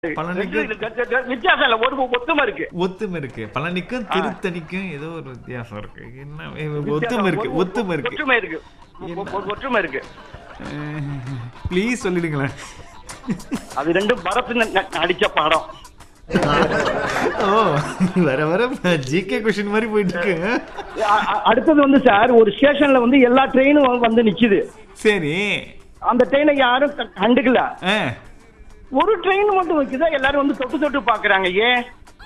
பழனிக்கும் வித்தியாசம் இல்ல, ஒரு ஒத்துமை இருக்கு. ஒத்துமை இருக்கு. பழனிக்கும் திருத்தணிக்கும் ஏதோ ஒரு வித்தியாசம் இருக்கு. என்ன ஒத்துமை இருக்கு, ஒத்துமை இருக்கு, ஒற்றுமை இருக்கு, ஒற்றுமை இருக்கு. ப்ளீஸ் சொல்லிடுங்களேன். அது ரெண்டும் பரத் நடிச்ச படம். ஓ, வர வர ஜிகே क्वेश्चन மாதிரி போயிட்டு இருக்கு. அடுத்தது வந்து சார், ஒரு ஸ்டேஷன்ல வந்து எல்லா ட்ரெயினும் வந்து நிக்குது. சரி, அந்த ட்ரெயினை யாரும் கண்டுக்கல. ஒரு ட்ரெயின் மட்டும் வைக்குதா, எல்லாரும் வந்து தொட்டு தொட்டு பாக்குறாங்க. ஏன்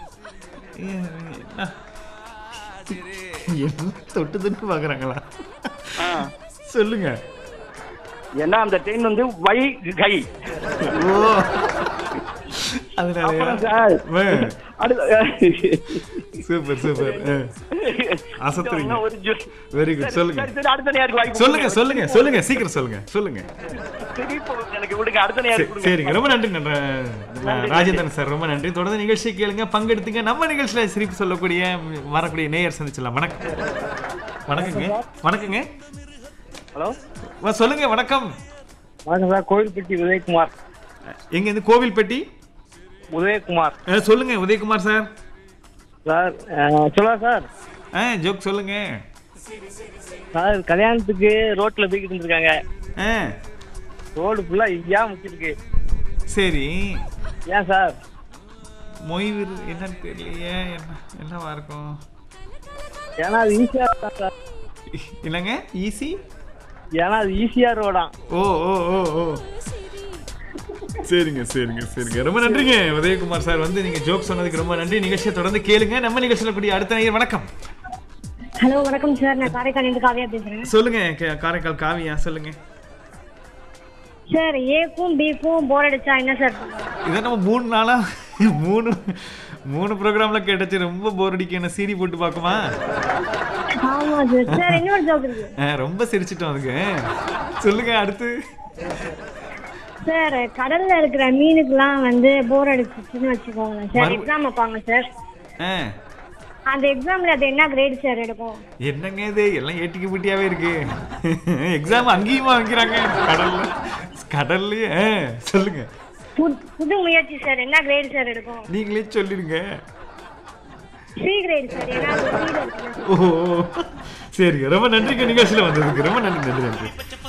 தொட்டு தொட்டு பாக்குறாங்களா? சொல்லுங்க. ஏன்னா அந்த ட்ரெயின் வந்து வைகை. ஓ, அப்புறம் sir super super, அசத்துறீங்க. Very good. சொல்லுங்க சொல்லுங்க சொல்லுங்க சொல்லுங்க, சீக்கிரம் சொல்லுங்க சொல்லுங்க. சரிங்க, ரொம்ப நன்றி ராஜேந்திரன் சார், ரொம்ப நன்றி. தொடர்ந்து நிகழ்ச்சியை கேளுங்க, பங்கெடுத்துங்க. நம்ம நிகழ்ச்சியில சிரிப்பு சொல்லக்கூடிய வரக்கூடிய நேயர் சந்திச்சலாம். வணக்கம். வணக்கங்க. வணக்கங்க. ஹலோ, சொல்லுங்க. வணக்கம். வணக்கம் சார், கோவில்பட்டி உதயகுமார். எங்க இருந்து? கோவில்பட்டி உதயகுமார். சொல்லுங்க உதயகுமார் சார். சார் சொல்லுங்க சார். ஜோக் சொல்லுங்க சார். கல்யாணத்துக்கு ரோட்ல போய்கிட்டு இருக்காங்க. ரோடு ஃபுல்லா ஐயா முக்கிருக்கு. சரி, ஏன் சார்? மொய்வு என்னன்னு தெரியலையே. என்னவா இருக்கும்? ஏன்னா அது ஈஸியா இருக்கும் சார். இல்லங்க, ஈஸி. ஏன்னா அது ஈஸியா ரோடா. ஓ ஓ ஓ ஓ, சரிங்க சரிங்க சரிங்க, ரொம்ப நன்றிங்க உதயகுமார் சார். வந்து நீங்க ஜோக் சொன்னதுக்கு ரொம்ப நன்றி. நிகழ்ச்சியை தொடர்ந்து கேளுங்க. நம்ம நிகழ்ச்சியில கூடிய அடுத்த நேயர். வணக்கம். ஹலோ, வணக்கம் சார். நான் காரைக்கால் இருந்து காவியா பேசுறேன். சொல்லுங்க. காரைக்கால் காவியா, சொல்லுங்க சார். ஏக்கும் பிக்கும் போர் அடிச்சா என்ன சார்? இதை நம்ம 3 நாளா மூணு ப்ரோக்ராம்ல கேட்டுச்சு. ரொம்ப போர் அடிக்க. என்ன சீரி போட்டு பாக்குமா? ஆமா சார். சார் இன்னொரு ஜோக் இருக்கு. ரொம்ப சிரிச்சிட்டோம் அதுக்கு. சொல்லுங்க அடுத்து. சார், கடல்ல இருக்கிற மீனுக்குலாம் வந்து போர் அடிச்சுன்னு வச்சுக்கோங்க சார். எக்ஸாம் வைப்பாங்க சார். அந்த எக்ஸாம்ல அது என்ன கிரேட் சார் எடுக்கும்? என்னங்க இது எல்லாம் ஏட்டிக்கு பிட்டியாவே இருக்கு. எக்ஸாம் அங்கேயுமா வைக்கிறாங்க கடல்லயே? சொல்லுங்க. புது முயற்சி சார். என்ன கிரேட் சார் எடுக்கும்? நீங்களே சொல்லிடுங்க. C great sir. ஏன்னா ஓ, சரிங்க, ரொம்ப நன்றிங்க நிகழ்ச்சியில வந்ததுக்கு. ரொம்ப நன்றி நன்றி நன்றி.